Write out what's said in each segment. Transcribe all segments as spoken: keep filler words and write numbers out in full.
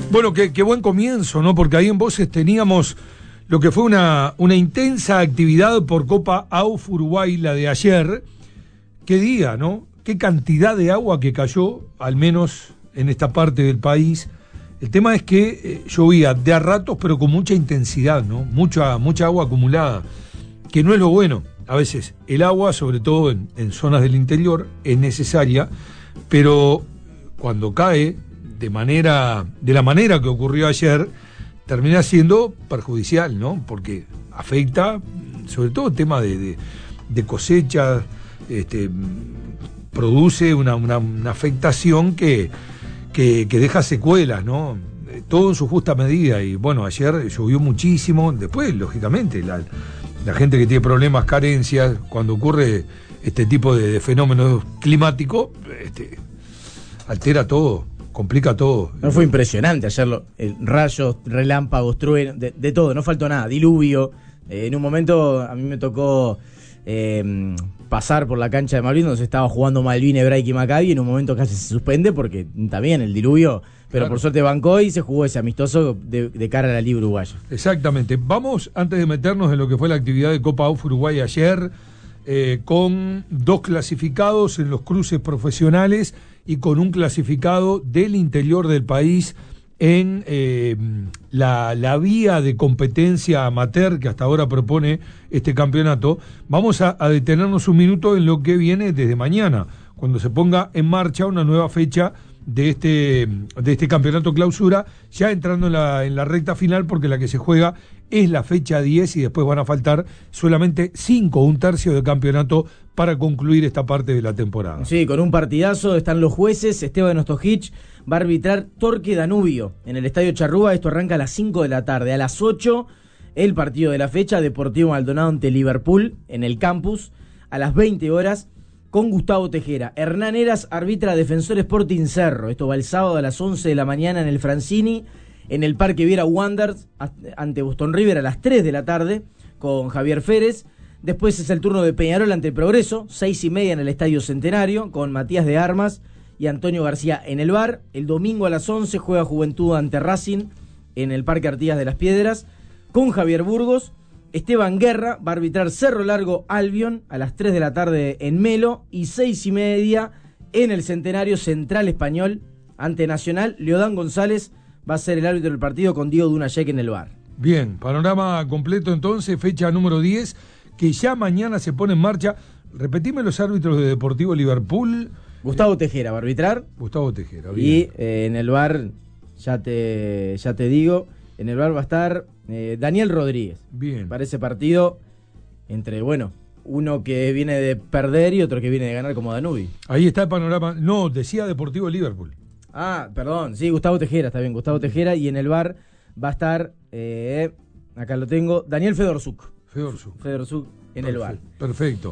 Bueno, qué, qué buen comienzo, ¿no? Porque ahí en Voces teníamos lo que fue una, una intensa actividad por Copa A U F Uruguay, la de ayer. Qué día, ¿no? Qué cantidad de agua que cayó, al menos en esta parte del país. El tema es que eh, llovía de a ratos, pero con mucha intensidad, ¿no? Mucha, mucha agua acumulada, que no es lo bueno. A veces el agua, sobre todo en, en zonas del interior, es necesaria, pero cuando cae de manera, de la manera que ocurrió ayer, termina siendo perjudicial, ¿no? Porque afecta, sobre todo el tema de, de, de cosecha, este, produce una, una, una afectación que, que, que deja secuelas, ¿no? Todo en su justa medida. Y bueno, ayer llovió muchísimo. Después, lógicamente, la, la gente que tiene problemas, carencias, cuando ocurre este tipo de, de fenómenos climáticos, este, altera todo, complica todo. No, fue impresionante ayer, lo, el, rayos, relámpagos, truenos, de, de todo, no faltó nada, diluvio. Eh, en un momento a mí me tocó eh, pasar por la cancha de Malvin, donde se estaba jugando Malvin, Hebraica y Maccabi, y en un momento casi se suspende porque también el diluvio, pero claro, por suerte bancó y se jugó ese amistoso de, de cara a la Liga Uruguaya. Exactamente. Vamos, antes de meternos en lo que fue la actividad de Copa A U F Uruguay ayer, eh, con dos clasificados en los cruces profesionales y con un clasificado del interior del país en eh, la, la vía de competencia amateur que hasta ahora propone este campeonato. Vamos a, a detenernos un minuto en lo que viene desde mañana, cuando se ponga en marcha una nueva fecha de este, de este campeonato clausura, ya entrando en la, en la recta final, porque la que se juega es la fecha diez y después van a faltar solamente cinco, un tercio del campeonato para concluir esta parte de la temporada. Sí, con un partidazo están los jueces. Esteban Ostojic va a arbitrar Torque Danubio en el Estadio Charrúa. Esto arranca a las cinco de la tarde. A las ocho, el partido de la fecha, Deportivo Maldonado ante Liverpool en el campus. A las veinte horas, con Gustavo Tejera. Hernán Heras arbitra Defensor Sporting Cerro. Esto va el sábado a las once de la mañana en el Francini, en el Parque Viera Wanderers ante Boston River a las tres de la tarde con Javier Férez. Después es el turno de Peñarol ante Progreso, seis y media en el Estadio Centenario, con Matías de Armas y Antonio García en el V A R. El domingo a las once juega Juventud ante Racing en el Parque Artigas de las Piedras, con Javier Burgos. Esteban Guerra va a arbitrar Cerro Largo Albion a las tres de la tarde en Melo, y seis y media en el Centenario Central Español ante Nacional. Leodán González va a ser el árbitro del partido con Diego Dunayek en el V A R. Bien, panorama completo entonces, fecha número diez, que ya mañana se pone en marcha. Repetime los árbitros de Deportivo Liverpool. Gustavo Tejera va a arbitrar. Gustavo Tejera, bien. Y eh, en el V A R, ya te, ya te digo, en el V A R va a estar eh, Daniel Rodríguez. Bien. Para ese partido, entre, bueno, uno que viene de perder y otro que viene de ganar como Danubio. Ahí está el panorama. No, decía Deportivo Liverpool. Ah, perdón, sí, Gustavo Tejera, está bien, Gustavo Tejera, y en el V A R va a estar, eh, acá lo tengo, Daniel Fedorzuk. Fedorzuk. Fedorzuk en Perfecto, el V A R. Perfecto.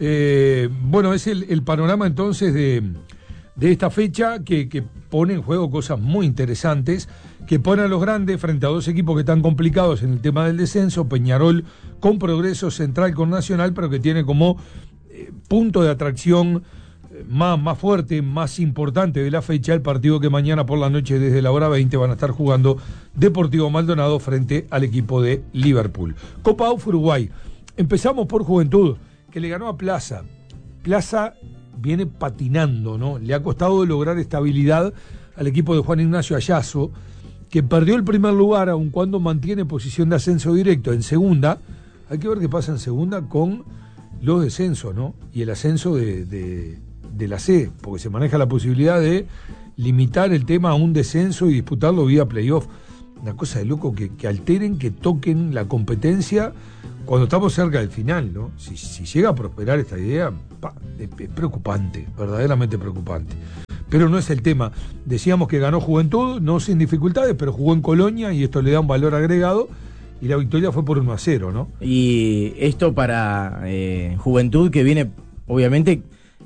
Eh, bueno, es el, el panorama entonces de, de esta fecha que, que pone en juego cosas muy interesantes, que pone a los grandes frente a dos equipos que están complicados en el tema del descenso, Peñarol con Progreso, Central con Nacional, pero que tiene como eh, punto de atracción Más, más fuerte, más importante de la fecha, el partido que mañana por la noche desde la hora veinte van a estar jugando Deportivo Maldonado frente al equipo de Liverpool. Copa A U F Uruguay. Empezamos por Juventud, que le ganó a Plaza. Plaza viene patinando, ¿no? Le ha costado lograr estabilidad al equipo de Juan Ignacio Ayazo, que perdió el primer lugar, aun cuando mantiene posición de ascenso directo en segunda. Hay que ver qué pasa en segunda con los descensos, ¿no? Y el ascenso de... de de la C, porque se maneja la posibilidad de limitar el tema a un descenso y disputarlo vía playoff. Una cosa de loco que, que alteren, que toquen la competencia cuando estamos cerca del final, ¿no? Si, si llega a prosperar esta idea, pa, es, es preocupante, verdaderamente preocupante. Pero no es el tema. Decíamos que ganó Juventud, no sin dificultades, pero jugó en Colonia y esto le da un valor agregado. Y la victoria fue por uno a cero, ¿no? Y esto para eh, Juventud, que viene, obviamente,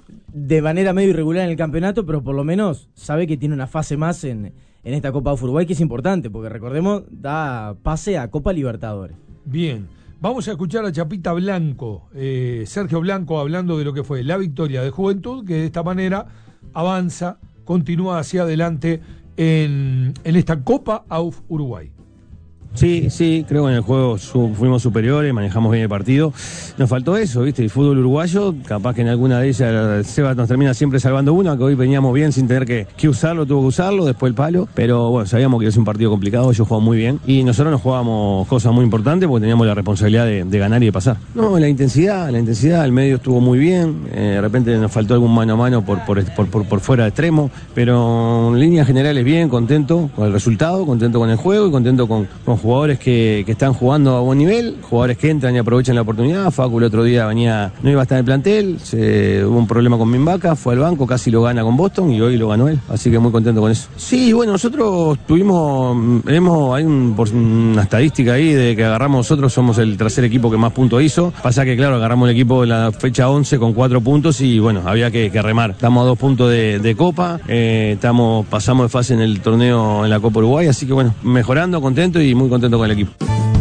de manera medio irregular en el campeonato, pero por lo menos sabe que tiene una fase más en, en esta Copa A U F Uruguay, que es importante, porque recordemos, da pase a Copa Libertadores. Bien, vamos a escuchar a Chapita Blanco, eh, Sergio Blanco, hablando de lo que fue la victoria de Juventud, que de esta manera avanza, continúa hacia adelante en, en esta Copa A U F Uruguay. Sí, sí, creo que en el juego su, fuimos superiores, manejamos bien el partido. Nos faltó eso, ¿viste? El fútbol uruguayo, capaz que en alguna de ellas Seba nos termina siempre salvando una, que hoy veníamos bien sin tener que, que usarlo, tuvo que usarlo, después el palo. Pero bueno, sabíamos que es un partido complicado, ellos jugaban muy bien. Y nosotros nos jugábamos cosas muy importantes porque teníamos la responsabilidad de, de ganar y de pasar. No, la intensidad, la intensidad, el medio estuvo muy bien. Eh, de repente nos faltó algún mano a mano por, por, por, por, por fuera de extremo. Pero en líneas generales bien, contento con el resultado, contento con el juego y contento con, con jugadores que, que están jugando a buen nivel, jugadores que entran y aprovechan la oportunidad. Facu el otro día venía, no iba a estar en el plantel, se, hubo un problema con Minvaca, fue al banco, casi lo gana con Boston y hoy lo ganó él, así que muy contento con eso. Sí, bueno, nosotros tuvimos, hemos, hay un, por una estadística ahí de que agarramos nosotros, somos el tercer equipo que más puntos hizo, pasa que claro, agarramos el equipo de la fecha once con cuatro puntos y bueno, había que, que remar. Estamos a dos puntos de, de Copa, eh, estamos, pasamos de fase en el torneo en la Copa Uruguay, así que bueno, mejorando, contento y muy contento con el equipo.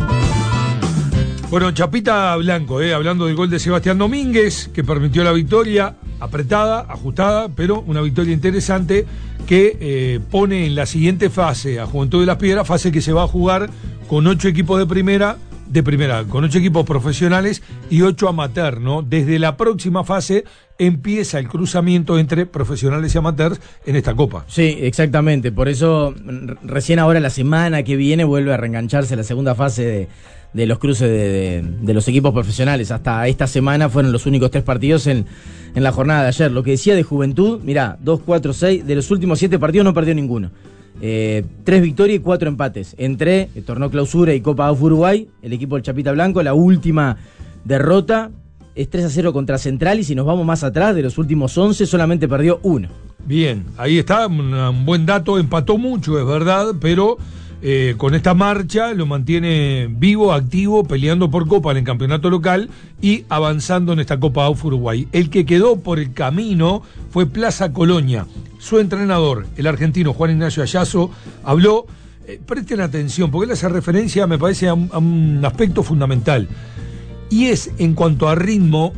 Bueno, Chapita Blanco, eh, hablando del gol de Sebastián Domínguez, que permitió la victoria, apretada, ajustada, pero una victoria interesante que eh, pone en la siguiente fase a Juventud de las Piedras, fase que se va a jugar con ocho equipos de primera, de primera, con ocho equipos profesionales y ocho amateur, ¿no? Desde la próxima fase empieza el cruzamiento entre profesionales y amateurs en esta Copa. Sí, exactamente, por eso recién ahora la semana que viene vuelve a reengancharse la segunda fase de, de los cruces de, de, de los equipos profesionales. Hasta esta semana fueron los únicos tres partidos en, en la jornada de ayer. Lo que decía de Juventud, mirá, dos, cuatro, seis, de los últimos siete partidos no perdió ninguno. Eh, tres victorias y cuatro empates entre el torneo clausura y Copa A U F Uruguay. El equipo del Chapita Blanco, la última derrota es tres a cero contra Central, y si nos vamos más atrás, de los últimos once solamente perdió uno. Bien, ahí está, un, un buen dato, empató mucho, es verdad, pero eh, con esta marcha lo mantiene vivo, activo, peleando por Copa en el campeonato local y avanzando en esta Copa A U F Uruguay. El que quedó por el camino fue Plaza Colonia. Su entrenador, el argentino Juan Ignacio Ayazo, habló, eh, presten atención, porque él hace referencia, me parece, a un, a un aspecto fundamental, y es, en cuanto a ritmo,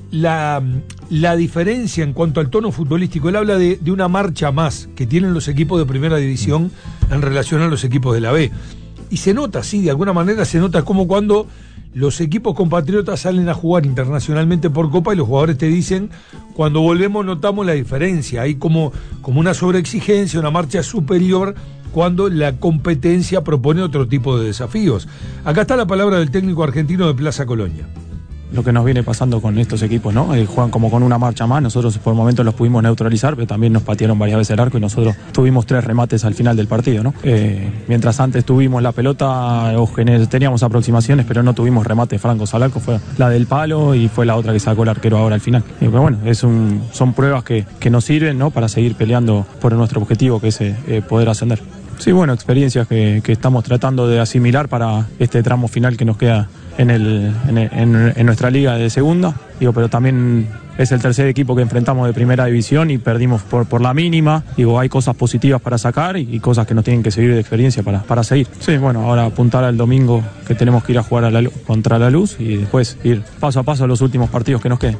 la, la diferencia en cuanto al tono futbolístico. Él habla de, de una marcha más que tienen los equipos de primera división en relación a los equipos de la B. Y se nota, sí, de alguna manera se nota como cuando los equipos compatriotas salen a jugar internacionalmente por Copa y los jugadores te dicen, cuando volvemos notamos la diferencia. Hay como, como una sobreexigencia, una marcha superior cuando la competencia propone otro tipo de desafíos. Acá está la palabra del técnico argentino de Plaza Colonia. Lo que nos viene pasando con estos equipos, ¿no? Eh, juegan como con una marcha más, nosotros por momentos los pudimos neutralizar, pero también nos patearon varias veces el arco y nosotros tuvimos tres remates al final del partido, ¿no? Eh, mientras antes tuvimos la pelota, o teníamos aproximaciones, pero no tuvimos remates francos al arco, fue la del palo y fue la otra que sacó el arquero ahora al final. Eh, pero bueno, es un, son pruebas que, que nos sirven, ¿no? Para seguir peleando por nuestro objetivo, que es eh, poder ascender. Sí, bueno, experiencias que, que estamos tratando de asimilar para este tramo final que nos queda en, el, en, en, en nuestra liga de segunda. Digo, pero también es el tercer equipo que enfrentamos de primera división y perdimos por, por la mínima. Digo, hay cosas positivas para sacar y, y cosas que nos tienen que servir de experiencia para, para seguir. Sí, bueno, ahora apuntar al domingo que tenemos que ir a jugar a la, contra la Luz y después ir paso a paso a los últimos partidos que nos queden.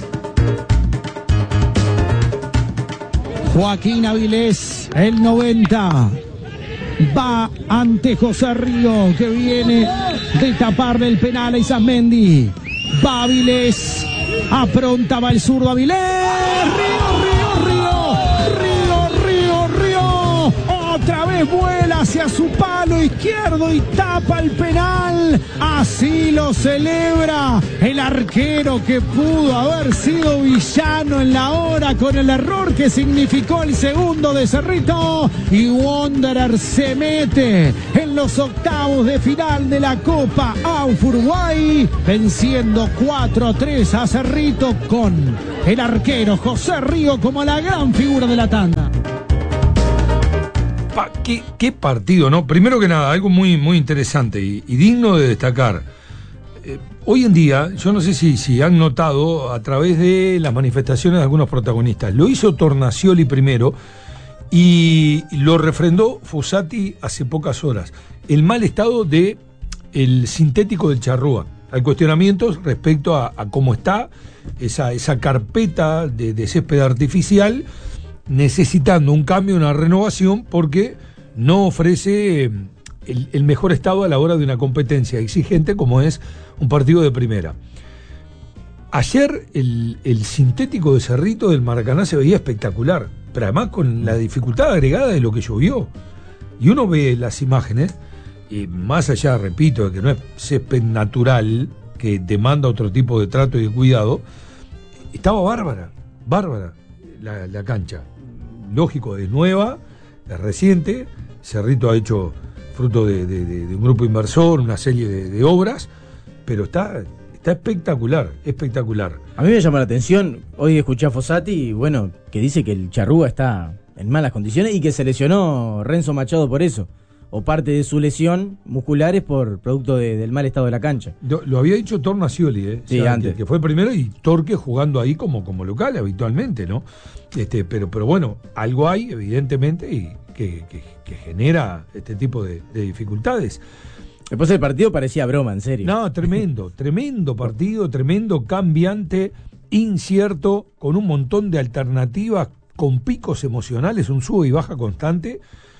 Joaquín Avilés, el noventa. Va ante José Río, que viene de taparle el penal a Isasmendi. Va Avilés, aprontaba el zurdo Avilés. Río, Río, Río, Río, Río, Río. Otra vez vuela hacia su palo izquierdo y tapa el penal. Así lo celebra el arquero, que pudo haber sido villano en la hora con el error que significó el segundo de Cerrito. Y Wanderer se mete en los octavos de final de la Copa A U F Uruguay, venciendo cuatro a tres a Cerrito, con el arquero José Río como la gran figura de la tanda. Pa, qué, qué partido, ¿no? Primero que nada, algo muy, muy interesante y, y digno de destacar. Eh, hoy en día, yo no sé si, si han notado a través de las manifestaciones de algunos protagonistas, lo hizo Tornacioli primero y lo refrendó Fossati hace pocas horas. El mal estado de el sintético del Charrúa. Hay cuestionamientos respecto a, a cómo está esa, esa carpeta de, de césped artificial. necesitando un cambio, una renovación, porque no ofrece el, el mejor estado a la hora de una competencia exigente como es un partido de primera. Ayer el, el sintético de Cerrito del Maracaná se veía espectacular, pero además con la dificultad agregada de lo que llovió. Y uno ve las imágenes, y más allá, repito, de que no es césped natural, que demanda otro tipo de trato y de cuidado, estaba bárbara, bárbara la, la cancha. Lógico, es nueva, es reciente, Cerrito ha hecho fruto de, de, de, de un grupo inversor, una serie de, de obras, pero está... Está espectacular, espectacular. A mí me llama la atención, hoy escuché a Fossati, y bueno, que dice que el Charrúa está en malas condiciones y que se lesionó Renzo Machado por eso, o parte de su lesión muscular es por producto de, del mal estado de la cancha. Lo, lo había dicho Tornacioli, ¿eh? Sí, o sea, antes. Que, que fue el primero, y Torque jugando ahí como, como local habitualmente, ¿no? Este, pero, pero bueno, algo hay, evidentemente, y que, que, que genera este tipo de, de dificultades. Después el partido parecía broma, en serio. No, tremendo, tremendo partido, tremendo, cambiante, incierto, con un montón de alternativas, con picos emocionales, un sube y baja constante,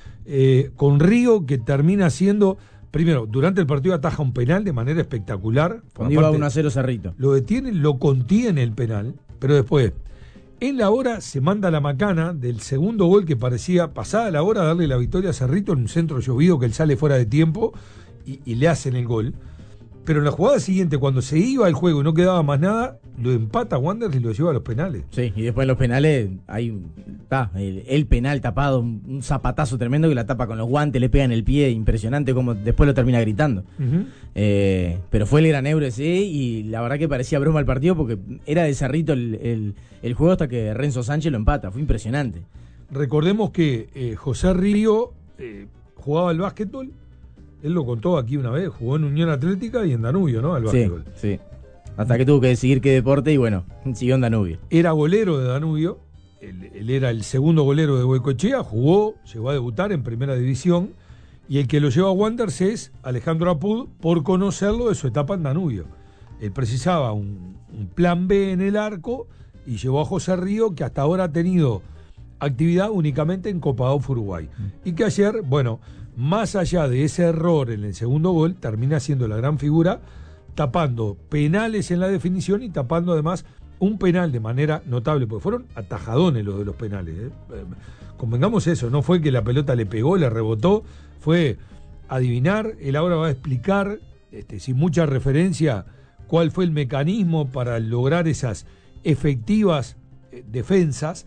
eh, con Río que termina siendo, primero, durante el partido ataja un penal de manera espectacular. Cuando iba uno a cero Cerrito. Lo detiene, lo contiene el penal, pero después, en la hora se manda la macana del segundo gol que parecía, pasada la hora, darle la victoria a Cerrito en un centro llovido que él sale fuera de tiempo, Y, y le hacen el gol, pero en la jugada siguiente, cuando se iba el juego y no quedaba más nada, lo empata Wanderers y lo lleva a los penales. Sí, y después en los penales hay ta, el, el penal tapado, un, un zapatazo tremendo que la tapa con los guantes, le pega en el pie, impresionante como después lo termina gritando. Uh-huh. eh, pero fue el gran euro ese, y la verdad que parecía broma el partido porque era de Cerrito el, el, el juego hasta que Renzo Sánchez lo empata, fue impresionante. Recordemos que eh, José Río eh, jugaba al básquetbol. Él lo contó aquí una vez, jugó en Unión Atlética y en Danubio, ¿no? Al básquetbol. Sí, sí. Hasta que tuvo que decidir qué deporte y bueno, siguió en Danubio. Era golero de Danubio, él, él era el segundo golero de Goicoechea, jugó, llegó a debutar en Primera División, y el que lo lleva a Wanderers es Alejandro Apud, por conocerlo de su etapa en Danubio. Él precisaba un, un plan B en el arco y llevó a José Río, que hasta ahora ha tenido actividad únicamente en Copa Dauf Uruguay. Y que ayer, bueno... más allá de ese error en el segundo gol, termina siendo la gran figura, tapando penales en la definición y tapando además un penal de manera notable, porque fueron atajadones los de los penales. ¿eh? Convengamos eso, no fue que la pelota le pegó, le rebotó, fue adivinar, él ahora va a explicar, este, sin mucha referencia, cuál fue el mecanismo para lograr esas efectivas eh, defensas,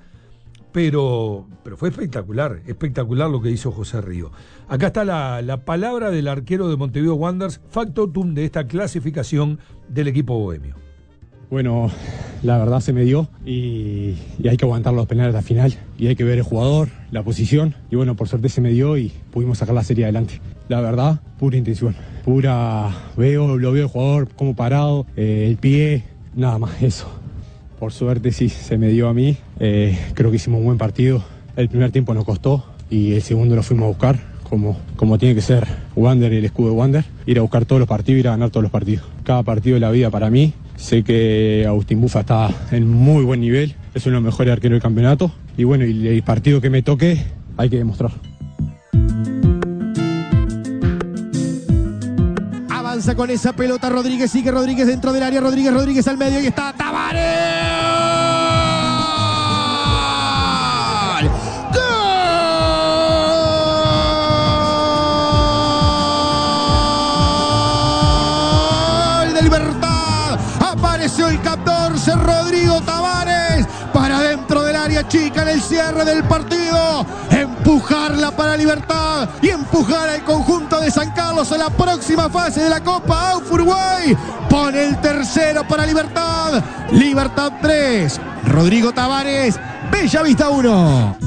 Pero, pero fue espectacular, espectacular lo que hizo José Río. Acá está la, la palabra del arquero de Montevideo Wanderers, factotum de esta clasificación del equipo bohemio. Bueno, la verdad se me dio y, y hay que aguantar los penales hasta el final. Y hay que ver el jugador, la posición. Y bueno, por suerte se me dio y pudimos sacar la serie adelante. La verdad, pura intención. Pura, veo, lo veo el jugador como parado, eh, el pie, nada más eso. Por suerte sí, se me dio a mí. Eh, creo que hicimos un buen partido. El primer tiempo nos costó y el segundo lo fuimos a buscar, como, como tiene que ser Wander y el escudo de Wander. Ir a buscar todos los partidos y ir a ganar todos los partidos. Cada partido de la vida para mí. Sé que Agustín Bufa está en muy buen nivel. Es uno de los mejores arqueros del campeonato. Y bueno, y el partido que me toque hay que demostrar. Avanza con esa pelota Rodríguez, sigue Rodríguez dentro del área, Rodríguez, Rodríguez al medio y está Tavares. ¡Gol de Libertad! Apareció el catorce, Rodrigo Tavares, para dentro del área chica en el cierre del partido. Empujarla para Libertad y empujar al conjunto de San Carlos a la próxima fase de la Copa Dauf Uruguay. Pone el tercero para Libertad. Libertad tres, Rodrigo Tavares, Bellavista uno.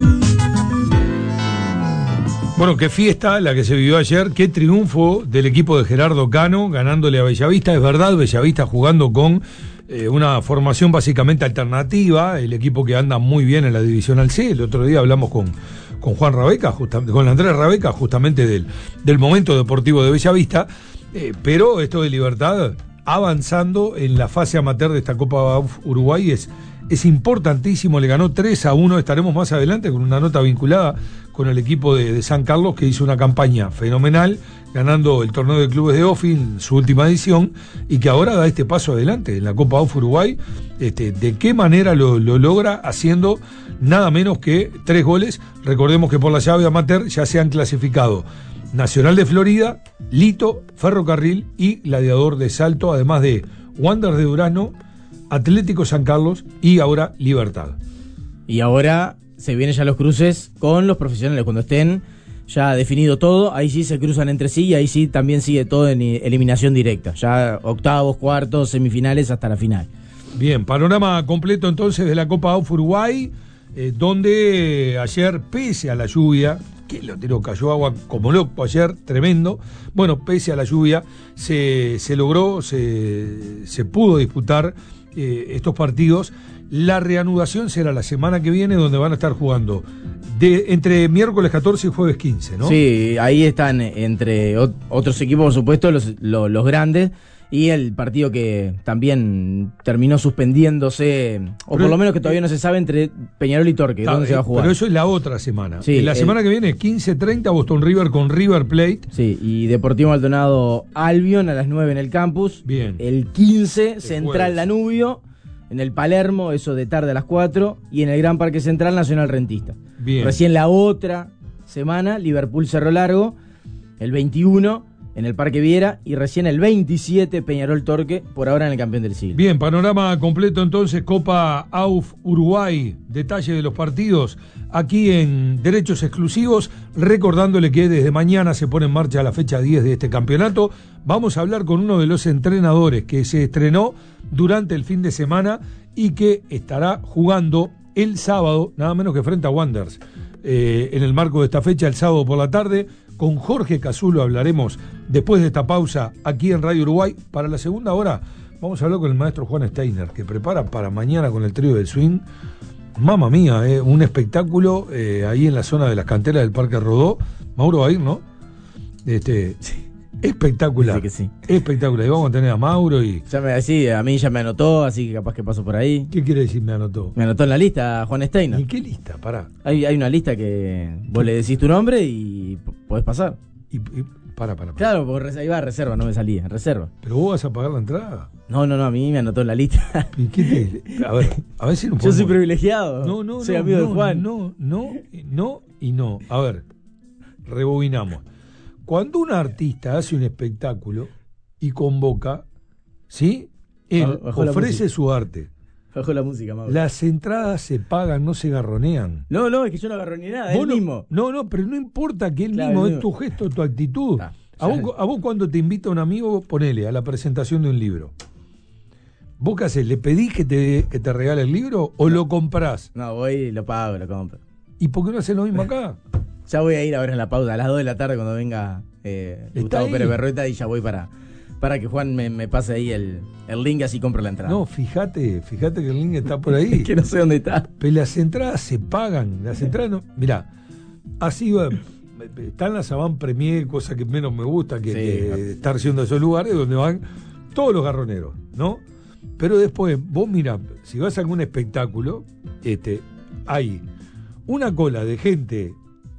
Bueno, qué fiesta la que se vivió ayer, qué triunfo del equipo de Gerardo Cano ganándole a Bellavista. Es verdad, Bellavista jugando con eh, una formación básicamente alternativa, el equipo que anda muy bien en la Divisional C. El otro día hablamos con, con Juan Rabeca, justamente, con Andrés Rabeca, justamente del, del momento deportivo de Bellavista, eh, pero esto de Libertad avanzando en la fase amateur de esta Copa Uruguay es, es importantísimo, le ganó tres a uno, estaremos más adelante con una nota vinculada con el equipo de, de San Carlos, que hizo una campaña fenomenal, ganando el torneo de clubes de Ofi en su última edición, y que ahora da este paso adelante en la Copa A U F Uruguay. Este, ¿de qué manera lo, lo logra? Haciendo nada menos que tres goles. Recordemos que por la llave amateur ya se han clasificado Nacional de Florida, Lito, Ferrocarril y Gladiador de Salto, además de Wander de Durazno, Atlético San Carlos y ahora Libertad. Y ahora se vienen ya los cruces con los profesionales. Cuando estén ya definido todo, ahí sí se cruzan entre sí y ahí sí también sigue todo en eliminación directa. Ya octavos, cuartos, semifinales hasta la final. Bien, panorama completo entonces de la Copa A U F Uruguay, eh, donde ayer, pese a la lluvia, que lo tiró, cayó agua como loco ayer, tremendo. Bueno, pese a la lluvia, se, se logró, se, se pudo disputar eh, estos partidos. La reanudación será la semana que viene, donde van a estar jugando de, entre miércoles catorce y jueves quince, ¿no? Sí, ahí están entre ot- otros equipos, por supuesto, los, los, los grandes. Y el partido que también terminó suspendiéndose, o pero, por lo menos que todavía no se sabe, entre Peñarol y Torque, está, ¿dónde se va a jugar? Pero eso es la otra semana. Sí, en la el, semana que viene, quince treinta, Boston River con River Plate. Sí, y Deportivo Maldonado Albion a las nueve en el campus. Bien. El quince, el Central jueves. Danubio, en el Palermo, eso de tarde a las cuatro, y en el Gran Parque Central, Nacional Rentista. Bien. Recién la otra semana, Liverpool Cerro Largo, el veintiuno, en el Parque Viera, y recién el veintisiete, Peñarol Torque, por ahora en el campeón del siglo. Bien, panorama completo entonces, Copa A U F Uruguay, detalle de los partidos, aquí en Derechos Exclusivos, recordándole que desde mañana se pone en marcha la fecha diez de este campeonato. Vamos a hablar con uno de los entrenadores que se estrenó durante el fin de semana y que estará jugando el sábado, nada menos que frente a Wanderers, eh, en el marco de esta fecha, el sábado por la tarde. Con Jorge Casulo hablaremos después de esta pausa aquí en Radio Uruguay. Para la segunda hora vamos a hablar con el maestro Juan Steiner, que prepara para mañana con el trío del swing. Mamma mía, eh, un espectáculo eh, ahí en la zona de las canteras del Parque Rodó. Mauro va a ir, ¿no? Este, Sí. Espectacular. Sí que sí. Espectacular. Y vamos a tener a Mauro y... Ya me, sí, a mí ya me anotó, así que capaz que paso por ahí. ¿Qué quiere decir me anotó? Me anotó en la lista Juan Steiner. ¿En qué lista? Pará. Hay, hay una lista que vos le decís tu nombre y p- podés pasar. Y, y, para, para, para. Claro, porque ahí va a reserva, no me salía, reserva. ¿Pero vos vas a pagar la entrada? No, no, no, a mí me anotó en la lista. ¿Y qué te...? A ver, a ver si no Yo podemos... soy privilegiado. No, no, soy no, amigo no, de Juan. No, no, no y no. A ver, rebobinamos. Cuando un artista hace un espectáculo y convoca, ¿sí? Él Bajó la ofrece música. su arte. Bajo la música, Mauro. Las entradas se pagan, no se garronean. No, no, es que yo no agarro ni nada, Vos él no, mismo. No, no, pero no importa que él Claro, mismo, él es mismo. tu gesto, tu actitud. Ah, a, vos, a vos cuando te invita un amigo, ponele a la presentación de un libro. ¿Vos qué haces? ¿Le pedís que te, que te regale el libro o lo comprás? No, voy y lo pago, lo compro. ¿Y por qué no haces lo mismo acá? Ya voy a ir ahora en la pausa, a las dos de la tarde cuando venga eh, Está Gustavo ahí. Pérez Berrueta y ya voy para, para que Juan me, me pase ahí el, el link, así compro la entrada. No, fíjate, fíjate que el link está por ahí. Es que no sé dónde está. Pero las entradas se pagan. Las entradas no. Mirá, así va. Están las Avant Premier, cosa que menos me gusta que, Sí. que estar yendo a esos lugares donde van todos los garroneros, ¿no? Pero después, vos mirá, si vas a algún espectáculo, este, hay una cola de gente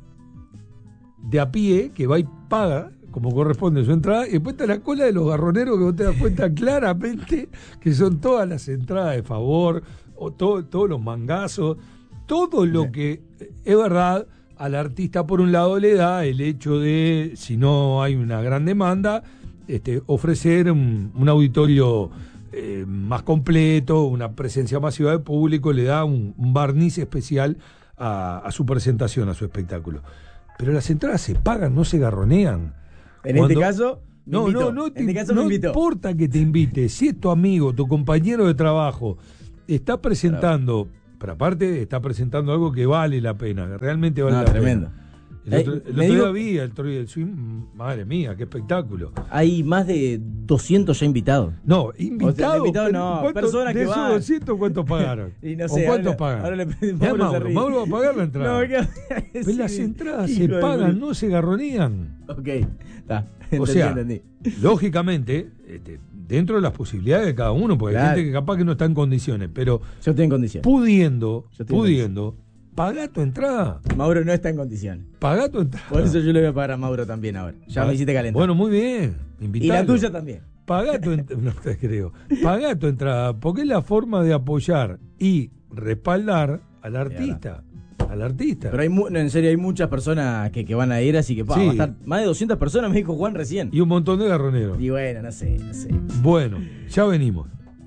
de a pie que va y paga como corresponde su entrada, y después está la cola de los garroneros que vos te das cuenta claramente que son todas las entradas de favor, o todo, todos los mangazos, todo lo que es verdad al artista por un lado le da el hecho de, si no hay una gran demanda, este, ofrecer un, un auditorio eh, más completo, una presencia masiva de público, le da un, un barniz especial a, a su presentación, a su espectáculo. Pero las entradas se pagan, no se garronean. En Cuando- este caso, me no, invitó. no, no, te, en este caso no me invitó. importa que te invite, si es tu amigo, tu compañero de trabajo, está presentando, pero aparte está presentando algo que vale la pena, que realmente vale No, la tremendo. pena. El otro, el otro me día digo- vi el Troy del Swing, madre mía, qué espectáculo. Hay más de doscientos ya invitados. No, O sea, invitados. invitado pero no, ¿cuántos- personas de que esos van. doscientos, ¿cuántos pagaron? Y no ¿O sé, cuántos ahora- pagan? ahora le pedí- Mirá, Mauro se Mauro, ríe. Mauro va a pagar la entrada. No, ¿qué? Pues Sí, las entradas hijo se de pagan, puta. no se garronean. Ok, está. O Entendí, sea, entendí. lógicamente, este, dentro de las posibilidades de cada uno, porque Claro. hay gente que capaz que no está en condiciones, pero Yo estoy en condiciones. pudiendo, Yo estoy en pudiendo, pagá tu entrada. Mauro no está en condiciones. Pagá tu entrada. Por eso yo le voy a pagar a Mauro también ahora. Ya Ah, me hiciste calentar. Bueno, muy bien. y Invitalo. la tuya también. Pagá tu entrada. No te creo. Pagá tu entrada, porque es la forma de apoyar y respaldar al artista. Al artista. Pero hay mu- no, en serio, hay muchas personas que, que van a ir, así que pa, Sí. va a estar más de doscientas personas, me dijo Juan recién. Y un montón de garroneros. Y bueno, no sé, no sé. Bueno, ya venimos.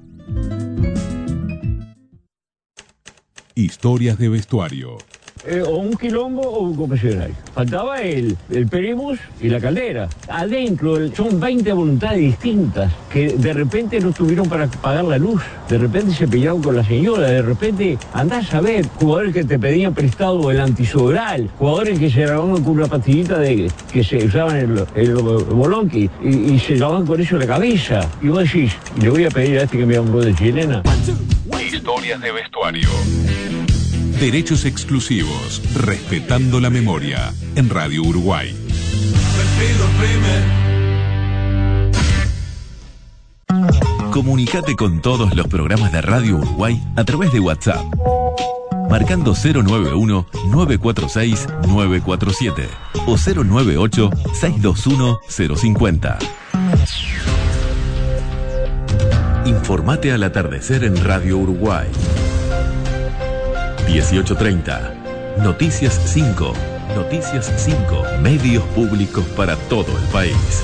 Historias de vestuario. Eh, o un quilombo o un confesionario. Faltaba el, el Peremus y la caldera. Adentro el- son veinte voluntades distintas que de repente no tuvieron para pagar la luz. De repente se pelearon con la señora. De repente andás a ver jugadores que te pedían prestado el antisodoral, jugadores que se lavaban con una pastillita de, que se usaban el, el, bolonqui y, y se lavaban con eso la cabeza. Y vos decís, le voy a pedir a este que me haga un gol de chilena. Historias de vestuario. Derechos exclusivos, respetando la memoria, en Radio Uruguay. Comunicate con todos los programas de Radio Uruguay a través de WhatsApp. Marcando cero nueve uno, nueve cuatro seis, nueve cuatro siete o cero nueve ocho, seis dos uno, cero cinco cero. Informate al atardecer en Radio Uruguay. dieciocho treinta. Noticias cinco. Noticias cinco. Medios públicos para todo el país.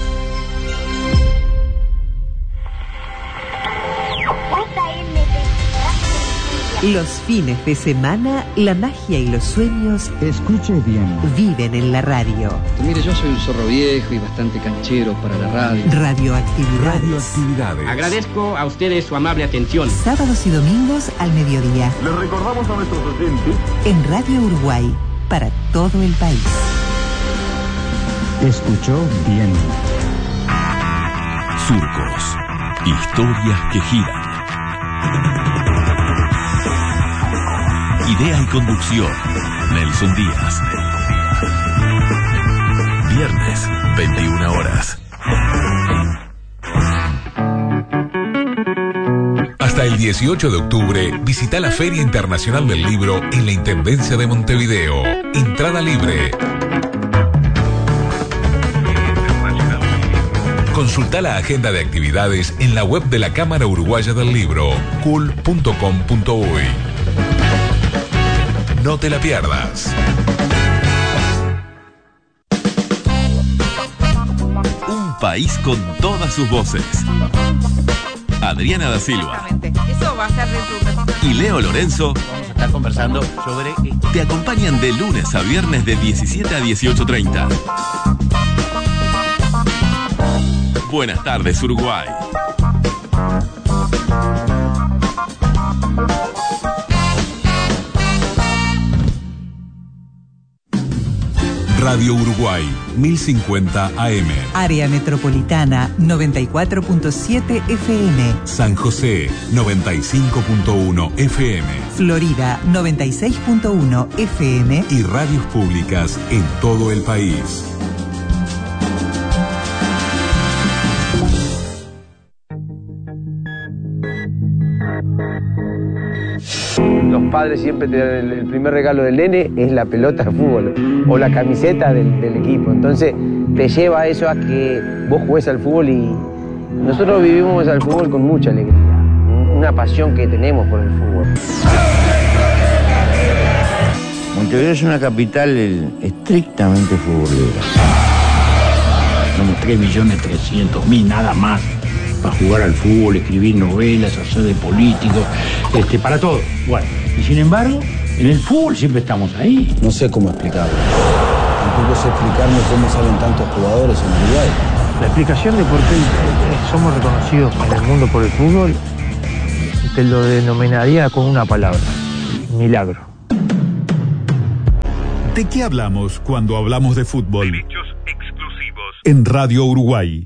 Los fines de semana, la magia y los sueños Escuche bien. viven en la radio. Mire, yo soy un zorro viejo y bastante canchero para la radio. Radioactividades. Radioactividades. Agradezco a ustedes su amable atención. Sábados y domingos al mediodía. Les recordamos a nuestros oyentes En Radio Uruguay, para todo el país. Escuchó bien. Surcos. Historias que giran. Idea y conducción, Nelson Díaz. Viernes, veintiuna horas. Hasta el dieciocho de octubre, visita la Feria Internacional del Libro en la Intendencia de Montevideo. Entrada libre. Consulta la agenda de actividades en la web de la Cámara Uruguaya del Libro, c u l punto com punto u y. No te la pierdas. Un país con todas sus voces. Adriana da Silva Eso va a ser de y Leo Lorenzo vamos a estar conversando sobre... te acompañan de lunes a viernes de diecisiete a dieciocho treinta. Buenas tardes, Uruguay. Radio Uruguay, mil cincuenta A M. Área Metropolitana noventa y cuatro punto siete F M. San José, noventa y cinco punto uno F M. Florida noventa y seis punto uno F M. Y radios públicas en todo el país. Los padres siempre te dan el, el primer regalo del nene es la pelota de fútbol o la camiseta del, del equipo. Entonces te lleva eso a que vos jugués al fútbol y nosotros vivimos al fútbol con mucha alegría, una pasión que tenemos por el fútbol. Montevideo es una capital estrictamente futbolera. Somos tres millones trescientos mil nada más para jugar al fútbol, escribir novelas, hacer de políticos, este, para todo. Bueno, y sin embargo, en el fútbol siempre estamos ahí. No sé cómo explicarlo. Tampoco sé explicarme cómo salen tantos jugadores en Uruguay. La explicación de por qué somos reconocidos en el mundo por el fútbol te lo denominaría con una palabra: milagro. ¿De qué hablamos cuando hablamos de fútbol? Derechos exclusivos. En Radio Uruguay.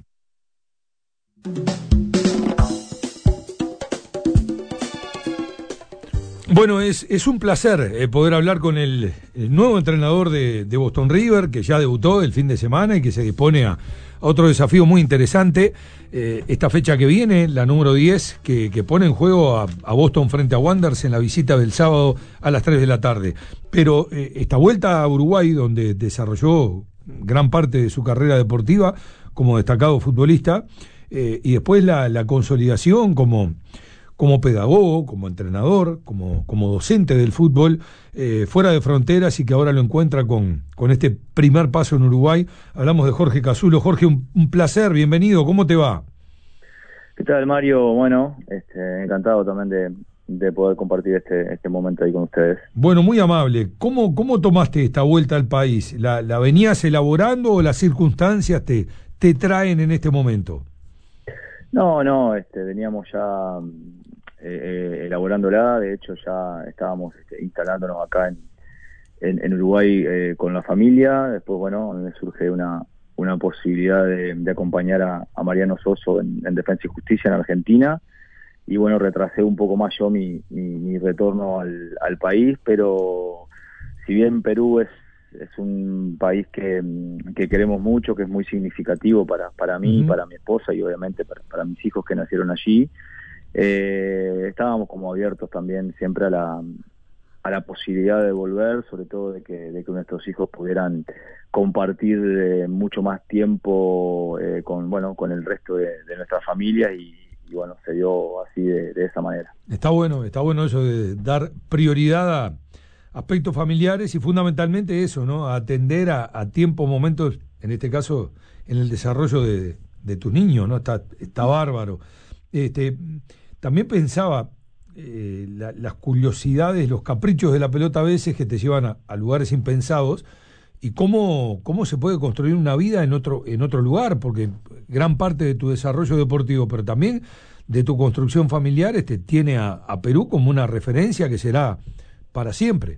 Bueno, es, es un placer eh, poder hablar con el, el nuevo entrenador de, de Boston River, que ya debutó el fin de semana y que se dispone a, a otro desafío muy interesante. Eh, esta fecha que viene, la número diez, que, que pone en juego a, a Boston frente a Wanderers en la visita del sábado a las tres de la tarde. Pero eh, esta vuelta a Uruguay, donde desarrolló gran parte de su carrera deportiva como destacado futbolista, eh, y después la, la consolidación como... como pedagogo, como entrenador, como, como docente del fútbol, eh, fuera de fronteras, y que ahora lo encuentra con, con este primer paso en Uruguay. Hablamos de Jorge Casulo. Jorge, un, un placer, bienvenido, ¿cómo te va? ¿Qué tal, Mario? Bueno, este, encantado también de, de poder compartir este, este momento ahí con ustedes. Bueno, muy amable. ¿Cómo, cómo tomaste esta vuelta al país? ¿La, la venías elaborando o las circunstancias te, te traen en este momento? No, no, este, veníamos ya eh, elaborándola. De hecho ya estábamos este, instalándonos acá en, en, en Uruguay eh, con la familia. Después, bueno, me surge una, una posibilidad de, de acompañar a, a Mariano Soso en, en Defensa y Justicia en Argentina, y bueno, retrasé un poco más yo mi, mi, mi retorno al, al país. Pero si bien Perú es es un país que, que queremos mucho, que es muy significativo para, para mí, uh-huh. para mi esposa y obviamente para, para mis hijos que nacieron allí, eh, estábamos como abiertos también siempre a la, a la posibilidad de volver, sobre todo de que, de que nuestros hijos pudieran compartir eh, mucho más tiempo eh, con, bueno, con el resto de, de nuestras familias, y, y bueno, se dio así de, de esa manera. Está bueno, está bueno eso de dar prioridad a aspectos familiares y fundamentalmente eso, ¿no? Atender a, a tiempo, momentos, en este caso, en el desarrollo de, de tus niños, ¿no? Está, está bárbaro. Este, también pensaba eh, la, las curiosidades, los caprichos de la pelota a veces que te llevan a, a lugares impensados, y cómo, cómo se puede construir una vida en otro, en otro lugar, porque gran parte de tu desarrollo deportivo, pero también de tu construcción familiar, este, tiene a, a Perú como una referencia que será para siempre.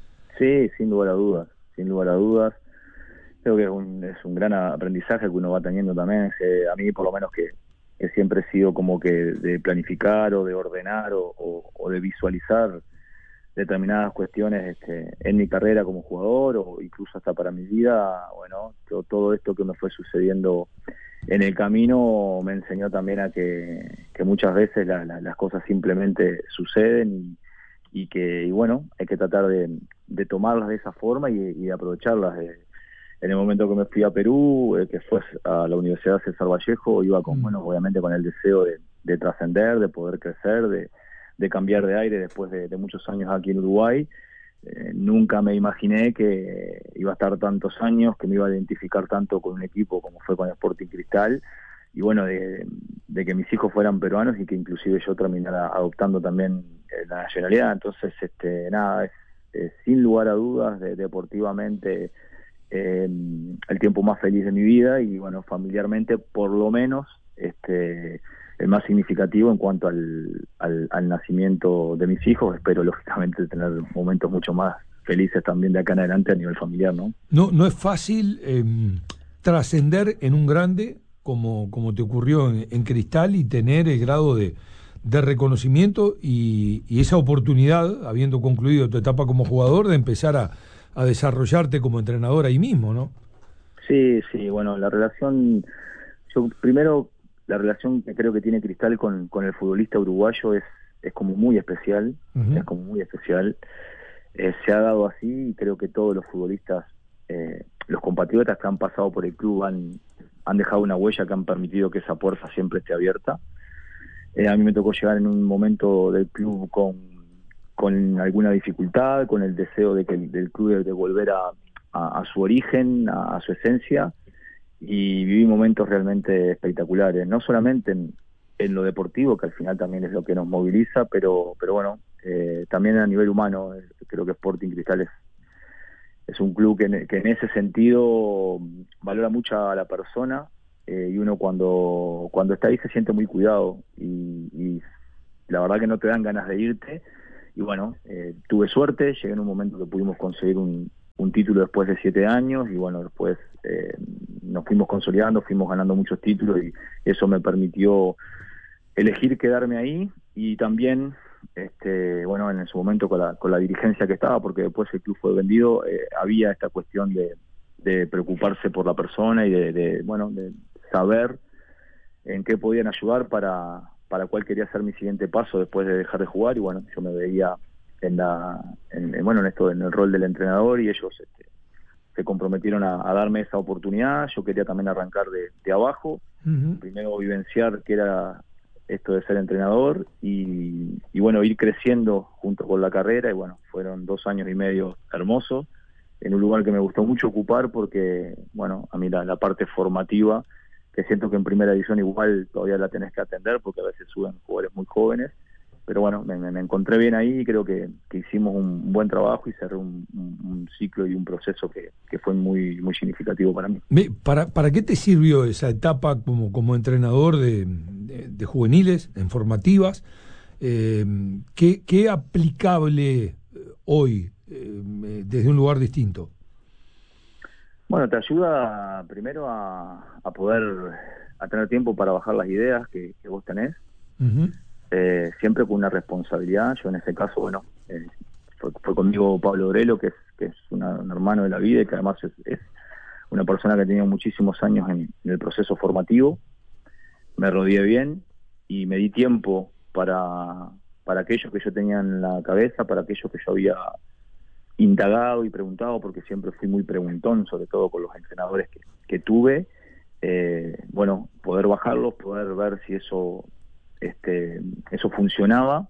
Sí, sin lugar a dudas, sin lugar a dudas. Creo que es un, es un gran aprendizaje que uno va teniendo también. Eh, a mí, por lo menos, que, que siempre he sido como que de planificar o de ordenar o, o, o de visualizar determinadas cuestiones este, en mi carrera como jugador, o incluso hasta para mi vida. Bueno, todo, todo esto que me fue sucediendo en el camino me enseñó también a que, que muchas veces la, la, las cosas simplemente suceden, y y que, y bueno, hay que tratar de, de tomarlas de esa forma y, y de aprovecharlas. Eh, en el momento que me fui a Perú, eh, que fue a la Universidad César Vallejo, iba con, mm. bueno, obviamente con el deseo de, de trascender, de poder crecer, de, de cambiar de aire después de, de muchos años aquí en Uruguay. Eh, nunca me imaginé que iba a estar tantos años, que me iba a identificar tanto con un equipo como fue con Sporting Cristal, y bueno, de, de que mis hijos fueran peruanos y que inclusive yo terminara adoptando también la nacionalidad. Entonces, este, nada, es, es sin lugar a dudas, de, deportivamente, eh, el tiempo más feliz de mi vida, y bueno, familiarmente, por lo menos, este, el más significativo en cuanto al, al, al nacimiento de mis hijos. Espero, lógicamente, tener momentos mucho más felices también de acá en adelante a nivel familiar, ¿no? No, no es fácil eh, trascender en un grande como, como te ocurrió en, en Cristal, y tener el grado de, de reconocimiento y, y esa oportunidad, habiendo concluido tu etapa como jugador, de empezar a, a desarrollarte como entrenador ahí mismo, ¿no? Sí, sí, bueno, la relación, yo primero, la relación que creo que tiene Cristal con, con el futbolista uruguayo es, es como muy especial, uh-huh. es como muy especial. Eh, se ha dado así, y creo que todos los futbolistas, eh, los compatriotas que han pasado por el club han, han dejado una huella que han permitido que esa puerta siempre esté abierta. Eh, a mí me tocó llegar en un momento del club con, con alguna dificultad, con el deseo de que el, del club de, de volver a, a, a su origen, a, a su esencia, y viví momentos realmente espectaculares, no solamente en, en lo deportivo, que al final también es lo que nos moviliza, pero, pero bueno, eh, también a nivel humano. Eh, creo que Sporting Cristal es, es un club que, que en ese sentido valora mucho a la persona, eh, y uno cuando cuando está ahí se siente muy cuidado, y, y la verdad que no te dan ganas de irte. Y bueno, eh, tuve suerte, llegué en un momento que pudimos conseguir un, un título después de siete años y bueno, después eh, nos fuimos consolidando, fuimos ganando muchos títulos y eso me permitió elegir quedarme ahí y también, este, bueno, en su momento con la, con la dirigencia que estaba, porque después el club fue vendido, eh, había esta cuestión de, de preocuparse por la persona y de, de, bueno, de saber en qué podían ayudar para, para cuál quería ser mi siguiente paso después de dejar de jugar y bueno, yo me veía en la en, en, bueno en esto en el rol del entrenador y ellos este, se comprometieron a, a darme esa oportunidad. Yo quería también arrancar de, de abajo, uh-huh. primero vivenciar qué era esto de ser entrenador y, y bueno, ir creciendo junto con la carrera y bueno, fueron dos años y medio hermosos en un lugar que me gustó mucho ocupar porque bueno, a mí la, la parte formativa que siento que en primera edición igual todavía la tenés que atender porque a veces suben jugadores muy jóvenes. Pero bueno, me, me encontré bien ahí y creo que, que hicimos un buen trabajo y cerré un, un, un ciclo y un proceso que, que fue muy muy significativo para mí. ¿Para, para qué te sirvió esa etapa como, como entrenador de, de, de juveniles, en formativas? Eh, ¿qué, ¿Qué aplicable hoy eh, desde un lugar distinto? Bueno, te ayuda primero a, a poder a tener tiempo para bajar las ideas que, que vos tenés. Uh-huh. Eh, siempre con una responsabilidad. Yo en ese caso, bueno, eh, fue, fue conmigo Pablo Orelo, que es que es una, un hermano de la vida y que además es, es una persona que ha tenido muchísimos años en, en el proceso formativo. Me rodeé bien y me di tiempo para, para aquellos que yo tenía en la cabeza, para aquellos que yo había indagado y preguntado, porque siempre fui muy preguntón, sobre todo con los entrenadores que, que tuve. Eh, bueno, poder bajarlos, poder ver si eso... Este, eso funcionaba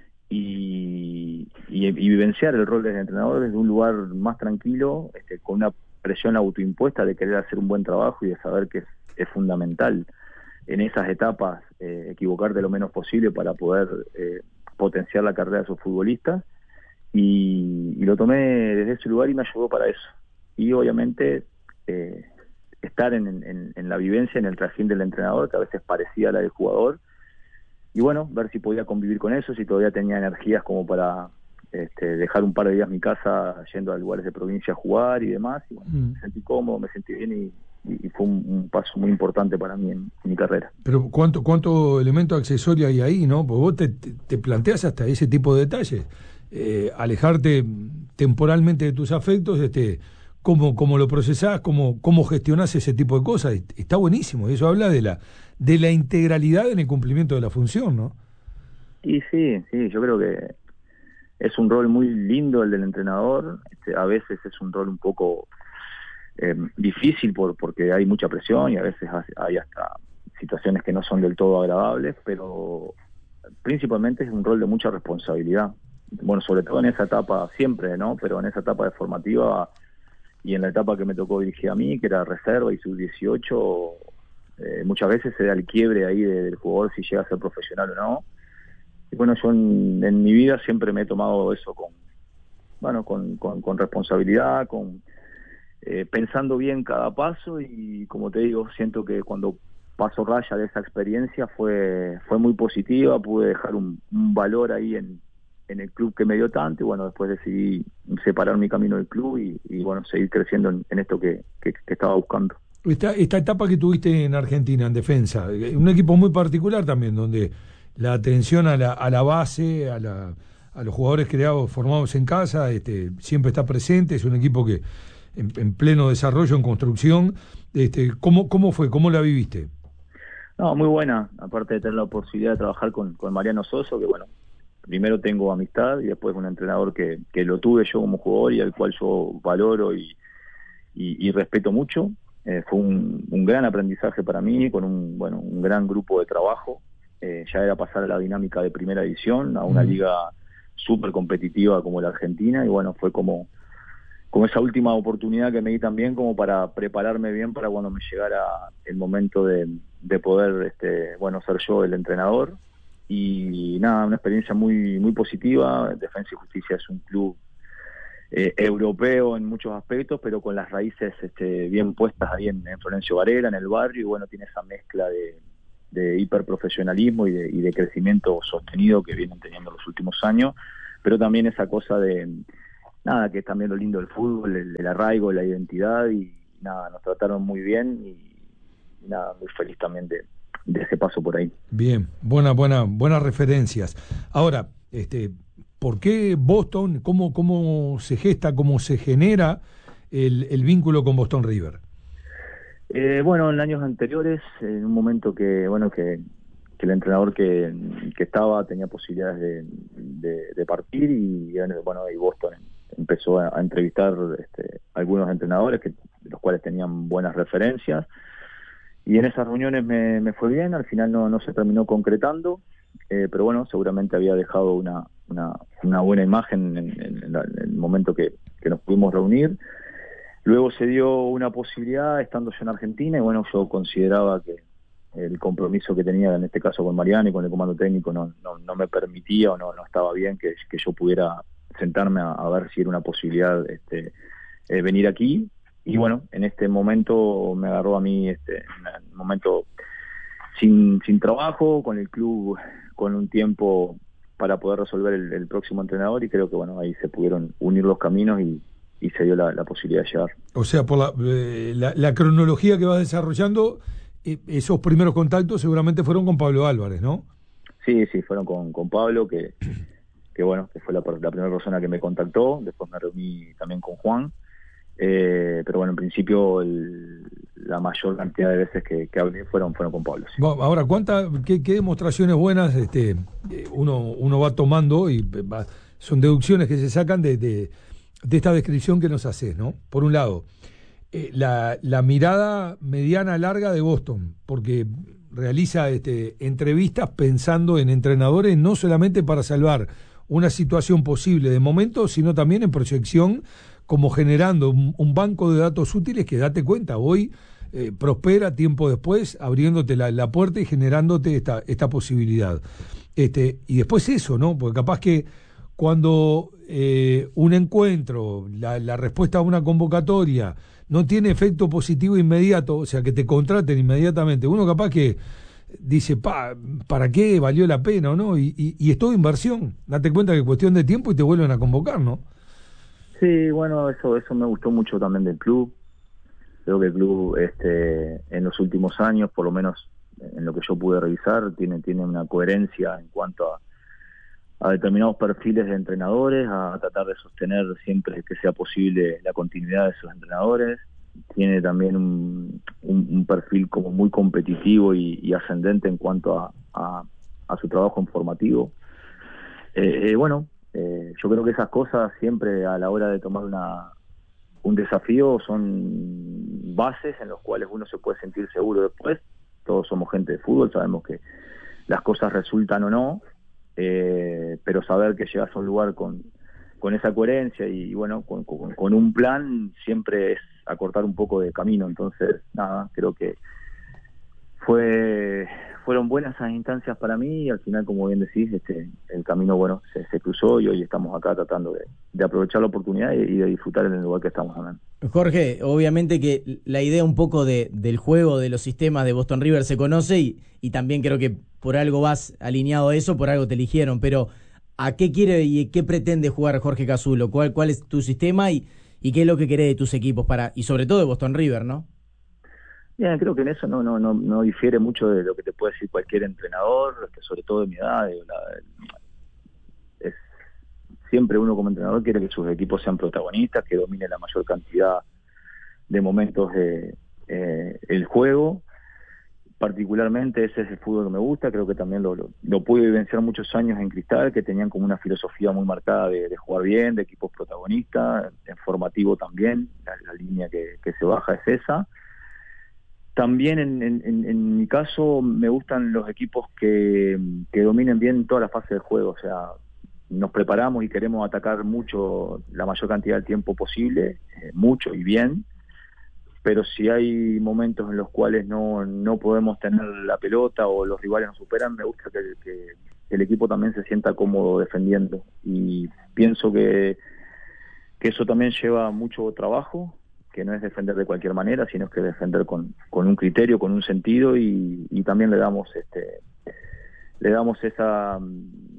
y, y, y vivenciar el rol del entrenador desde un lugar más tranquilo, este, con una presión autoimpuesta de querer hacer un buen trabajo y de saber que es, es fundamental en esas etapas eh, equivocarte lo menos posible para poder eh, potenciar la carrera de esos futbolistas y, y lo tomé desde ese lugar y me ayudó para eso y obviamente eh, estar en, en, en la vivencia, en el trajín del entrenador que a veces parecía la del jugador. Y bueno, ver si podía convivir con eso, si todavía tenía energías como para este, dejar un par de días mi casa yendo a lugares de provincia a jugar y demás. Y bueno, mm. me sentí cómodo, me sentí bien y, y fue un, un paso muy importante para mí en, en mi carrera. Pero ¿cuánto cuánto elemento accesorio hay ahí, no? Porque vos te, te, te planteas hasta ese tipo de detalles. Eh, alejarte temporalmente de tus afectos, este, cómo, cómo lo procesás, cómo, cómo gestionás ese tipo de cosas. Está buenísimo. Eso habla de la... de la integralidad en el cumplimiento de la función, ¿no? Y sí, sí, yo creo que es un rol muy lindo el del entrenador, este, a veces es un rol un poco eh, difícil por porque hay mucha presión y a veces hay hasta situaciones que no son del todo agradables, pero principalmente es un rol de mucha responsabilidad. Bueno, sobre todo en esa etapa siempre, ¿no? Pero en esa etapa de formativa y en la etapa que me tocó dirigir a mí, que era reserva y sub dieciocho, Eh, muchas veces se da el quiebre ahí de, del jugador si llega a ser profesional o no. Y bueno, yo en, en mi vida siempre me he tomado eso con bueno con, con, con responsabilidad, con eh, pensando bien cada paso y como te digo, siento que cuando paso raya de esa experiencia fue fue muy positiva, pude dejar un, un valor ahí en, en el club que me dio tanto y bueno, después decidí separar mi camino del club y, y bueno, seguir creciendo en, en esto que, que, que estaba buscando. Esta, esta etapa que tuviste en Argentina, en defensa, un equipo muy particular también, donde la atención a la, a la base, a, la, a los jugadores creados, formados en casa, este, siempre está presente, es un equipo que en, en pleno desarrollo, en construcción. Este, ¿cómo, ¿Cómo fue? ¿Cómo la viviste? No, muy buena, aparte de tener la posibilidad de trabajar con, con Mariano Soso, que bueno, primero tengo amistad y después un entrenador que, que lo tuve yo como jugador y al cual yo valoro y, y, y respeto mucho. Eh, fue un, un gran aprendizaje para mí, con un bueno un gran grupo de trabajo. Eh, ya era pasar a la dinámica de primera edición, a una mm. liga súper competitiva como la Argentina, y bueno, fue como, como esa última oportunidad que me di también como para prepararme bien para cuando me llegara el momento de, de poder este bueno ser yo el entrenador. Y nada, una experiencia muy, muy positiva. Defensa y Justicia es un club Eh, europeo en muchos aspectos, pero con las raíces este, bien puestas ahí en, en Florencio Varela, en el barrio, y bueno, tiene esa mezcla de, de hiperprofesionalismo y de, y de crecimiento sostenido que vienen teniendo los últimos años, pero también esa cosa de, nada, que es también lo lindo del fútbol, el, el arraigo, la identidad, y nada, nos trataron muy bien y, y nada, muy feliz también de, de ese paso por ahí. Bien, buena, buena, buenas referencias. Ahora, este, ¿por qué Boston? ¿Cómo, cómo se gesta, cómo se genera el, el vínculo con Boston River? Eh, bueno, en años anteriores, en un momento que, bueno, que, que el entrenador que, que estaba tenía posibilidades de, de, de partir, y bueno, y Boston empezó a, a entrevistar este, algunos entrenadores que, los cuales tenían buenas referencias, y en esas reuniones me, me fue bien. Al final no, no se terminó concretando, eh, pero bueno, seguramente había dejado una, una, una buena imagen en, en, en, la, en el momento que, que nos pudimos reunir. Luego se dio una posibilidad estando yo en Argentina, y bueno, yo consideraba que el compromiso que tenía en este caso con Mariano y con el comando técnico no, no, no me permitía, o no, no estaba bien que, que yo pudiera sentarme a, a ver si era una posibilidad este, eh, venir aquí. Y bueno, en este momento me agarró a mí este, un momento sin, sin trabajo, con el club con un tiempo para poder resolver el, el próximo entrenador, y creo que bueno, ahí se pudieron unir los caminos y y se dio la, la posibilidad de llegar. O sea, por la, eh, la, la cronología que vas desarrollando, eh, esos primeros contactos seguramente fueron con Pablo Álvarez, ¿no? Sí, sí, fueron con, con Pablo, que, que bueno, que fue la, la primera persona que me contactó. Después me reuní también con Juan, eh, pero bueno, en principio el, la mayor cantidad de veces que, que hablé fueron, fueron con Pablo. Sí. Bueno, ahora, ¿cuánta, qué, qué demostraciones buenas este, uno, uno va tomando, y va, son deducciones que se sacan de... de de esta descripción que nos haces, ¿no? Por un lado, eh, la, la mirada mediana larga de Boston, porque realiza este, entrevistas pensando en entrenadores no solamente para salvar una situación posible de momento, sino también en proyección, como generando un, un banco de datos útiles que, date cuenta, hoy eh, prospera tiempo después, abriéndote la, la puerta y generándote esta, esta posibilidad. Este, y después eso, ¿no? Porque capaz que cuando eh, un encuentro, la, la respuesta a una convocatoria no tiene efecto positivo inmediato, o sea, que te contraten inmediatamente, uno capaz que dice, pa, ¿para qué valió la pena o no? Y, y, y es toda inversión. Date cuenta que es cuestión de tiempo y te vuelven a convocar, ¿no? Sí, bueno, eso eso me gustó mucho también del club. Creo que el club este, en los últimos años, por lo menos en lo que yo pude revisar, tiene, tiene una coherencia en cuanto a a determinados perfiles de entrenadores, a tratar de sostener siempre que sea posible la continuidad de esos entrenadores. Tiene también un, un, un perfil como muy competitivo y, y ascendente en cuanto a, a, a su trabajo informativo. Eh, eh, bueno, eh, yo creo que esas cosas siempre a la hora de tomar una un desafío son bases en los cuales uno se puede sentir seguro después. Todos somos gente de fútbol, sabemos que las cosas resultan o no, Eh, pero saber que llegas a un lugar con, con esa coherencia y, bueno, con, con, con un plan siempre es acortar un poco de camino. Entonces, nada, creo que fue fueron buenas esas instancias para mí, y al final, como bien decís, este el camino, bueno, se, se cruzó, y hoy estamos acá tratando de, de aprovechar la oportunidad y, y de disfrutar en el lugar que estamos hablando. Jorge, obviamente que la idea un poco de, del juego, de los sistemas de Boston River se conoce, y, y también creo que por algo vas alineado a eso, por algo te eligieron, pero ¿a qué quiere y qué pretende jugar Jorge Casulo? ¿Cuál, cuál es tu sistema y, y qué es lo que querés de tus equipos, para y sobre todo de Boston River, ¿no? Bien, creo que en eso no no no no difiere mucho de lo que te puede decir cualquier entrenador, que sobre todo de mi edad. De la, es, siempre uno como entrenador quiere que sus equipos sean protagonistas, que dominen la mayor cantidad de momentos de eh, el juego. Particularmente ese es el fútbol que me gusta. Creo que también lo, lo, lo pude vivenciar muchos años en Cristal, que tenían como una filosofía muy marcada de, de jugar bien, de equipos protagonistas, en formativo también, la, la línea que, que se baja es esa. También en, en, en mi caso me gustan los equipos que, que dominen bien toda la fase del juego, o sea, nos preparamos y queremos atacar mucho, la mayor cantidad de tiempo posible, eh, mucho y bien, pero si hay momentos en los cuales no, no podemos tener la pelota o los rivales nos superan, me gusta que, que el equipo también se sienta cómodo defendiendo, y pienso que, que eso también lleva mucho trabajo, que no es defender de cualquier manera, sino que defender con, con un criterio, con un sentido, y, y también le damos este le damos esa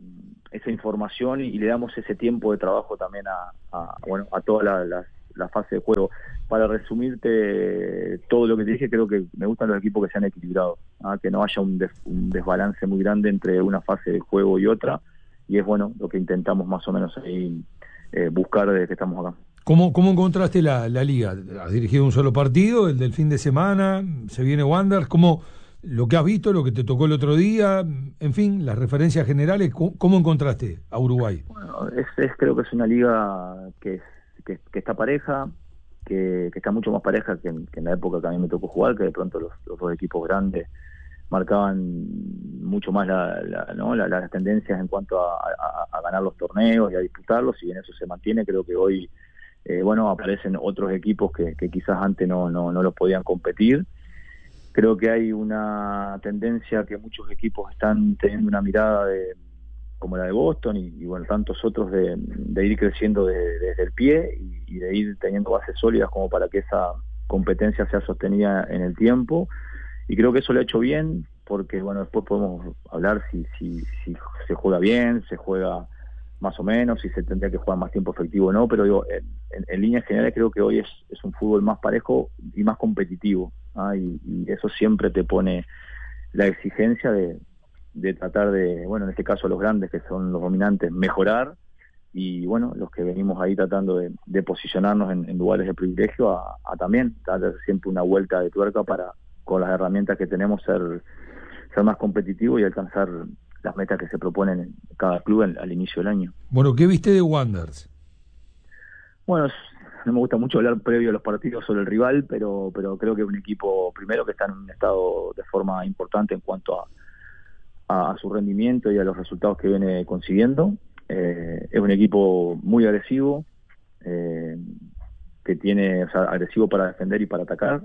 esa información y, y le damos ese tiempo de trabajo también a, a bueno a toda la, la, la fase de juego. Para resumirte todo lo que te dije, creo que me gustan los equipos que sean equilibrados, ¿ah? Que no haya un, des, un desbalance muy grande entre una fase de juego y otra, y es bueno lo que intentamos más o menos ahí eh, buscar desde que estamos acá. ¿Cómo, cómo encontraste la, la liga? ¿Has dirigido un solo partido, el del fin de semana? ¿Se viene Wanderers? ¿Cómo lo que has visto, lo que te tocó el otro día? En fin, las referencias generales, ¿cómo, cómo encontraste a Uruguay? Bueno, es, es, creo que es una liga que, es, que, que está pareja, que, que está mucho más pareja que en, que en la época que a mí me tocó jugar, que de pronto los, los dos equipos grandes marcaban mucho más la, la, ¿no? la, las tendencias en cuanto a, a, a ganar los torneos y a disputarlos, y bien eso se mantiene. Creo que hoy eh, bueno aparecen otros equipos que, que quizás antes no, no, no los podían competir. Creo que hay una tendencia que muchos equipos están teniendo una mirada de como la de Boston y, y bueno, tantos otros de, de ir creciendo de, desde el pie y, y de ir teniendo bases sólidas como para que esa competencia sea sostenida en el tiempo, y creo que eso lo ha hecho bien, porque bueno, después podemos hablar si, si, si se juega bien, se juega más o menos, si se tendría que jugar más tiempo efectivo o no, pero digo, en, en, en líneas generales creo que hoy es, es un fútbol más parejo y más competitivo, ¿ah? y, y eso siempre te pone la exigencia de de tratar de, bueno, en este caso los grandes, que son los dominantes, mejorar, y bueno, los que venimos ahí tratando de, de posicionarnos en, en lugares de privilegio, a, a también dar siempre una vuelta de tuerca para, con las herramientas que tenemos, ser, ser más competitivos y alcanzar las metas que se proponen en cada club en, al inicio del año. Bueno, ¿qué viste de Wanderers? Bueno, es, no me gusta mucho hablar previo a los partidos sobre el rival, pero, pero creo que es un equipo, primero, que está en un estado de forma importante en cuanto a a su rendimiento y a los resultados que viene consiguiendo. Eh, es un equipo muy agresivo, eh, que tiene, o sea, agresivo para defender y para atacar,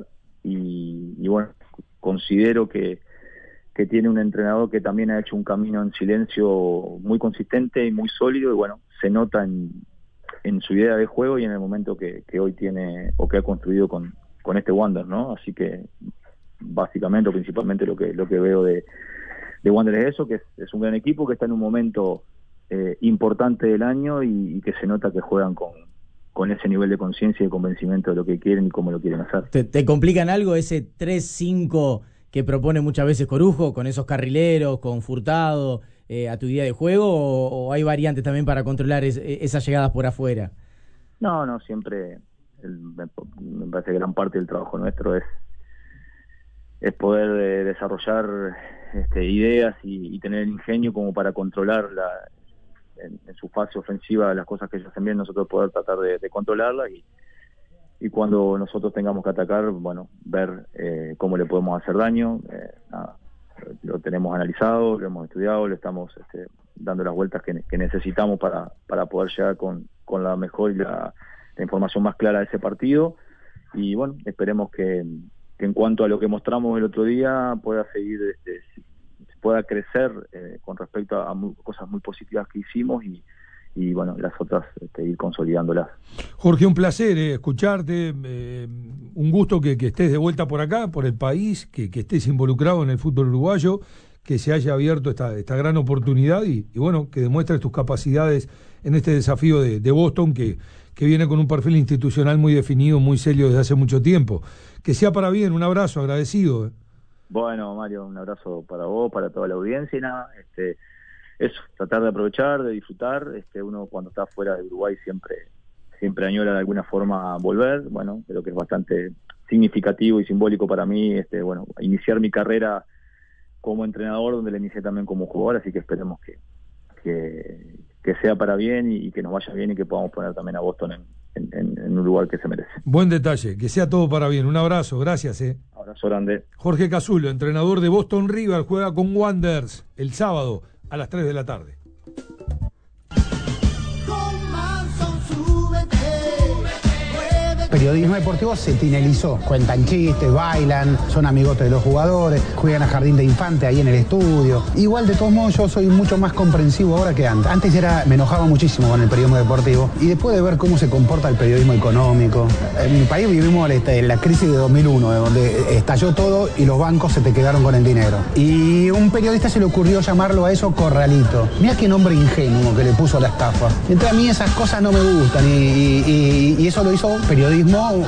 y, y bueno, considero que, que tiene un entrenador que también ha hecho un camino en silencio muy consistente y muy sólido, y bueno, se nota en, en su idea de juego y en el momento que, que hoy tiene, o que ha construido con, con este Wanderers, ¿no? Así que básicamente o principalmente lo que, lo que veo de de Wanderers es eso, que es, es un gran equipo que está en un momento eh, importante del año y, y que se nota que juegan con, con ese nivel de conciencia y de convencimiento de lo que quieren y cómo lo quieren hacer. ¿Te, te complican algo ese tres cinco que propone muchas veces Corujo, con esos carrileros, con Furtado, eh, a tu idea de juego, o, o hay variantes también para controlar es, esas llegadas por afuera? No, no, siempre el, me, me parece que gran parte del trabajo nuestro es es poder eh, desarrollar este, ideas y, y tener el ingenio como para controlar la, en, en su fase ofensiva las cosas que ellos hacen bien, nosotros poder tratar de, de controlarlas, y, y cuando nosotros tengamos que atacar, bueno, ver eh, cómo le podemos hacer daño. Eh, nada, lo tenemos analizado, lo hemos estudiado, le estamos este, dando las vueltas que, que necesitamos para, para poder llegar con, con la mejor y la, la información más clara de ese partido, y bueno, esperemos que que en cuanto a lo que mostramos el otro día pueda seguir, este, pueda crecer eh, con respecto a, a muy, cosas muy positivas que hicimos, y, y bueno, las otras este, ir consolidándolas. Jorge, un placer eh, escucharte, eh, un gusto que, que estés de vuelta por acá, por el país, que, que estés involucrado en el fútbol uruguayo, que se haya abierto esta, esta gran oportunidad y, y bueno, que demuestres tus capacidades en este desafío de, de Boston, que, que viene con un perfil institucional muy definido, muy serio desde hace mucho tiempo. Que sea para bien, un abrazo, agradecido. Bueno, Mario, un abrazo para vos, para toda la audiencia, y nada, este, eso, tratar de aprovechar, de disfrutar. Este, uno cuando está fuera de Uruguay siempre, siempre añora de alguna forma volver. Bueno, creo que es bastante significativo y simbólico para mí, este, bueno, iniciar mi carrera como entrenador, donde la inicié también como jugador, así que esperemos que, que, que sea para bien y, y que nos vaya bien y que podamos poner también a Boston en, en, en un lugar que se merece. Buen detalle, que sea todo para bien. Un abrazo, gracias. Eh. Abrazo grande. Jorge Casulo, entrenador de Boston River, juega con Wanderers el sábado a las tres de la tarde. periodismo deportivo se tinelizó. Cuentan chistes, bailan, son amigotes de los jugadores, juegan a jardín de infante ahí en el estudio. Igual, de todos modos, yo soy mucho más comprensivo ahora que antes. Antes era, me enojaba muchísimo con el periodismo deportivo. Y después de ver cómo se comporta el periodismo económico. En mi país vivimos la crisis de dos mil uno, donde estalló todo y los bancos se te quedaron con el dinero. Y un periodista se le ocurrió llamarlo a eso corralito. Mirá qué nombre ingenuo que le puso a la estafa. Entonces a mí esas cosas no me gustan y, y, y, y eso lo hizo periodismo